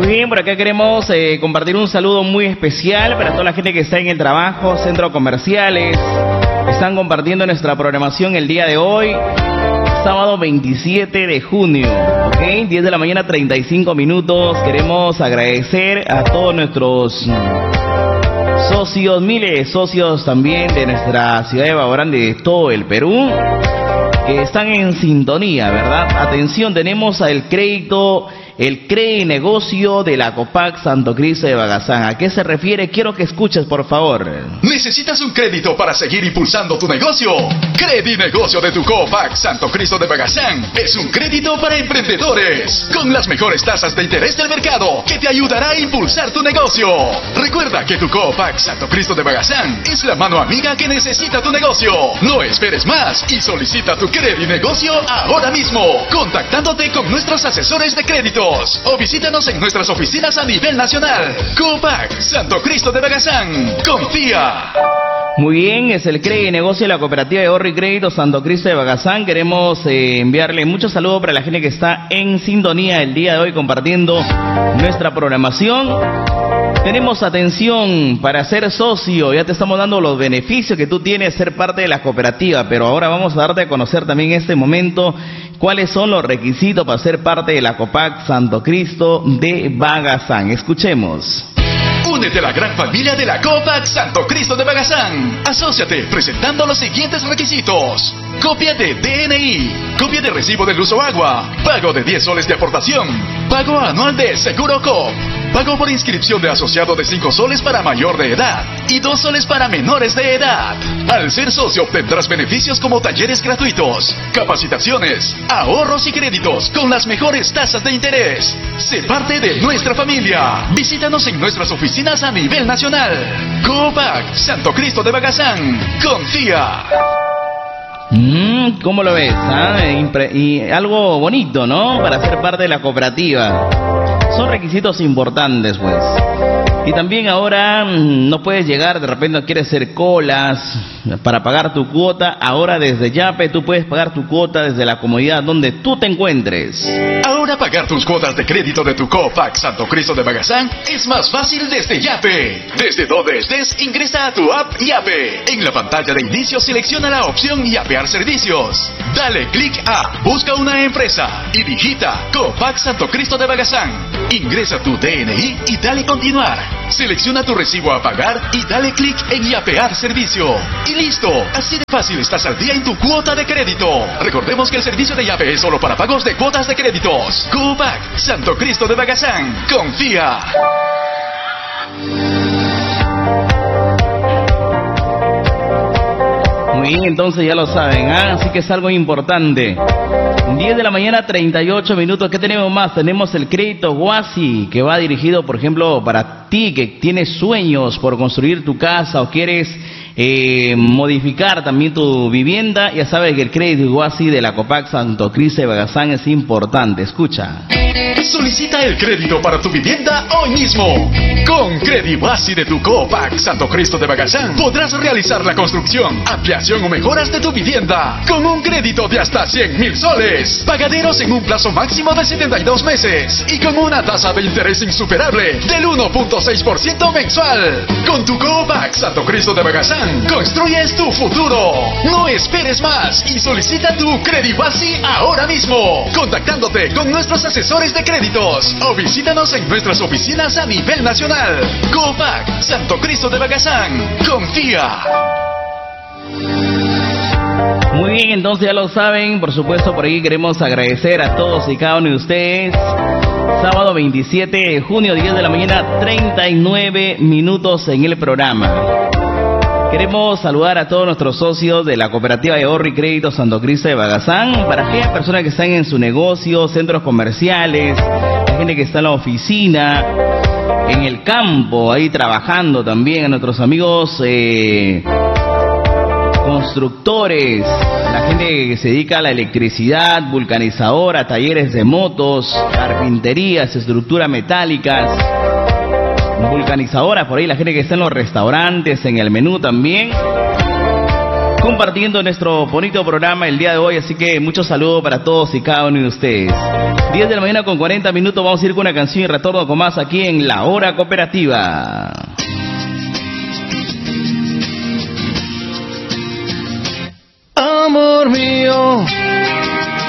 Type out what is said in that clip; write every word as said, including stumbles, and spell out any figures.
Muy bien, por acá queremos eh, compartir un saludo muy especial para toda la gente que está en el trabajo, centros comerciales, que están compartiendo nuestra programación el día de hoy, sábado veintisiete de junio, ¿ok? diez de la mañana, treinta y cinco minutos. Queremos agradecer a todos nuestros socios, miles de socios también de nuestra ciudad de Bajo Grande, de todo el Perú, que están en sintonía, ¿verdad? Atención, tenemos al crédito, el Credi Negocio de la Copac Santo Cristo de Bagazán. ¿A qué se refiere? Quiero que escuches, por favor. ¿Necesitas un crédito para seguir impulsando tu negocio? Credi Negocio de tu Copac Santo Cristo de Bagazán es un crédito para emprendedores con las mejores tasas de interés del mercado que te ayudará a impulsar tu negocio. Recuerda que tu Copac Santo Cristo de Bagazán es la mano amiga que necesita tu negocio. No esperes más y solicita tu Credi Negocio ahora mismo, contactándote con nuestros asesores de crédito o visítanos en nuestras oficinas a nivel nacional. Copac Santo Cristo de Bagazán. Confía. Muy bien, es el Credi Negocio de la Cooperativa de Ahorro y Crédito Santo Cristo de Bagazán. Queremos eh, enviarle muchos saludos para la gente que está en sintonía el día de hoy compartiendo nuestra programación. Tenemos atención para ser socio, ya te estamos dando los beneficios que tú tienes ser parte de la cooperativa, pero ahora vamos a darte a conocer también en este momento cuáles son los requisitos para ser parte de la Copac Santo Cristo de Bagazán. Escuchemos. Únete a la gran familia de la Copac Santo Cristo de Bagazán. Asóciate presentando los siguientes requisitos: copia de D N I, copia de recibo de luz o agua, pago de diez soles de aportación, pago anual de Seguro Coop, pago por inscripción de asociado de cinco soles para mayor de edad y dos soles para menores de edad. Al ser socio obtendrás beneficios como talleres gratuitos, capacitaciones, ahorros y créditos con las mejores tasas de interés. Sé parte de nuestra familia. Visítanos en nuestras oficinas a nivel nacional. Copac Santo Cristo de Bagazán. Confía. Mm, ¿Cómo lo ves? ¿Ah? Impre- y algo bonito, ¿no? Para ser parte de la cooperativa. Son requisitos importantes, pues. Y también ahora mmm, no puedes llegar, de repente no quieres hacer colas para pagar tu cuota. Ahora desde Yape tú puedes pagar tu cuota desde la comodidad donde tú te encuentres. Ahora pagar tus cuotas de crédito de tu Copac Santo Cristo de Bagazán es más fácil desde Yape. Desde donde estés, ingresa a tu app Yape. En la pantalla de inicio selecciona la opción Yapear Servicios. Dale clic a Busca una empresa y digita Copac Santo Cristo de Bagazán. Ingresa tu D N I y dale continuar. Selecciona tu recibo a pagar y dale clic en Yapear Servicio. Y listo, así de fácil estás al día en tu cuota de crédito. Recordemos que el servicio de Yape es solo para pagos de cuotas de créditos. Copac Santo Cristo de Bagazán. Confía. Muy bien, entonces ya lo saben, ¿ah? Así que es algo importante. diez de la mañana, treinta y ocho minutos. ¿Qué tenemos más? Tenemos el crédito Guasi, que va dirigido, por ejemplo, para ti que tienes sueños por construir tu casa o quieres eh, modificar también tu vivienda. Ya sabes que el crédito Guasi de la Copac Santo Cristo de Bagazán es importante. Escucha. Solicita el crédito para tu vivienda hoy mismo. Con Credi Guasi de tu Copac Santo Cristo de Bagazán podrás realizar la construcción, ampliación o mejoras de tu vivienda con un crédito de hasta cien mil soles. Pagaderos en un plazo máximo de setenta y dos meses y con una tasa de interés insuperable del uno punto seis por ciento mensual. Con tu Copac Santo Cristo de Bagazán construyes tu futuro. No esperes más y solicita tu Credi Guasi ahora mismo, contactándote con nuestros asesores de créditos o visítanos en nuestras oficinas a nivel nacional. Copac Santo Cristo de Bagazán. Confía. Muy bien, entonces ya lo saben, por supuesto por aquí queremos agradecer a todos y cada uno de ustedes. Sábado veintisiete de junio, diez de la mañana, treinta y nueve minutos en el programa. Queremos saludar a todos nuestros socios de la Cooperativa de Ahorro y Crédito Santo Cristo de Bagazán. Para aquellas personas que están en su negocio, centros comerciales, la gente que está en la oficina, en el campo, ahí trabajando también, a nuestros amigos eh, constructores, la gente que se dedica a la electricidad, vulcanizadora, talleres de motos, carpinterías, estructuras metálicas, vulcanizadoras, por ahí la gente que está en los restaurantes, en el menú también. compartiendo nuestro bonito programa el día de hoy, así que muchos saludos para todos y cada uno de ustedes. diez de la mañana con cuarenta minutos, vamos a ir con una canción y retorno con más aquí en La Hora Cooperativa.